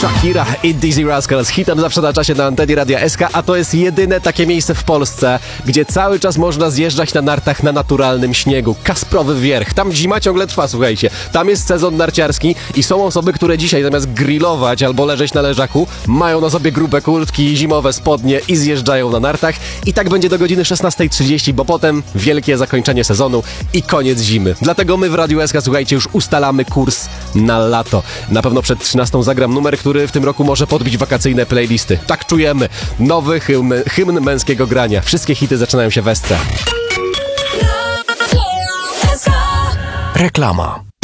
Shakira i Dizzy Rascals, hitem zawsze na czasie na antenie Radia SK, a to jest jedyne takie miejsce w Polsce, gdzie cały czas można zjeżdżać na nartach na naturalnym śniegu. Kasprowy Wierch, tam zima ciągle trwa, słuchajcie, tam jest sezon narciarski i są osoby, które dzisiaj zamiast grillować albo leżeć na leżaku, mają na sobie grube kurtki, zimowe spodnie i zjeżdżają na nartach i tak będzie do godziny 16:30, bo potem wielkie zakończenie sezonu i koniec zimy. Dlatego my w Radiu SK, słuchajcie, już ustalamy kurs na lato. Na pewno przed 13 zagram numer, który w tym roku może podbić wakacyjne playlisty. Tak czujemy. Nowy hymn męskiego grania. Wszystkie hity zaczynają się w SC. Reklama.